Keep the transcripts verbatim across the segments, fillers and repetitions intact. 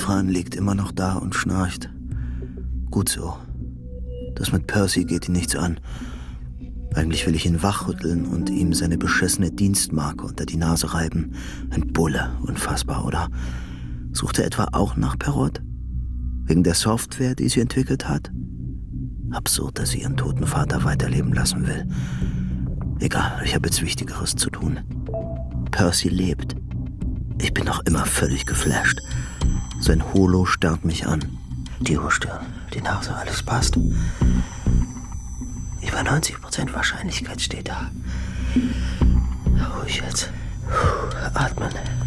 Fran liegt immer noch da und schnarcht. Gut so. Das mit Percy geht ihn nichts an. Eigentlich will ich ihn wachrütteln und ihm seine beschissene Dienstmarke unter die Nase reiben. Ein Bulle, unfassbar, oder? Sucht er etwa auch nach Perrott? Wegen der Software, die sie entwickelt hat? Absurd, dass sie ihren toten Vater weiterleben lassen will. Egal, ich habe jetzt Wichtigeres zu tun. Percy lebt. Ich bin noch immer völlig geflasht. Sein Holo starrt mich an. Die Stirn, die Nase, alles passt. Über neunzig Prozent Wahrscheinlichkeit steht da. Ruhig jetzt. Atmen.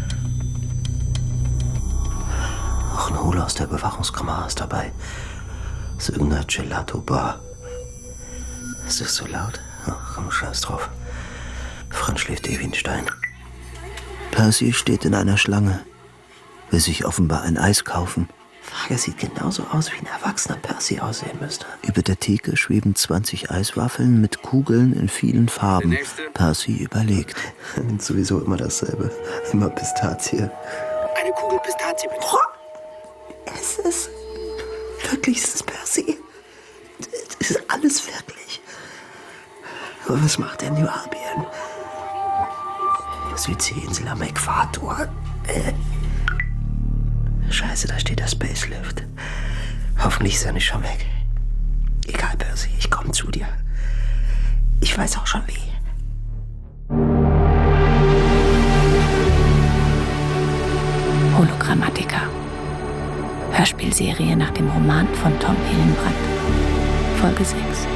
Auch ein Holo aus der Bewachungskamera ist dabei. Aus irgendeiner Gelato-Bar. Ist das so laut? Ach, komm, scheiß drauf. Franz schläft eh wie ein Stein. Percy steht in einer Schlange. Will sich offenbar ein Eis kaufen. Frage sieht genauso aus, wie ein erwachsener Percy aussehen müsste. Über der Theke schweben zwanzig Eiswaffeln mit Kugeln in vielen Farben. Percy überlegt. Sowieso immer dasselbe. Immer Pistazie. Eine Kugel Pistazie, bitte. Oh, es ist... Wirklich, es ist Percy. Es ist alles wirklich. Aber was macht der New Albion? Südseeinsel am Äquator. Äh. Scheiße, da steht der Spacelift. Hoffentlich ist er nicht schon weg. Egal, Percy, ich komme zu dir. Ich weiß auch schon wie. Hologrammatiker. Hörspielserie nach dem Roman von Tom Hillenbrand. Folge sechs.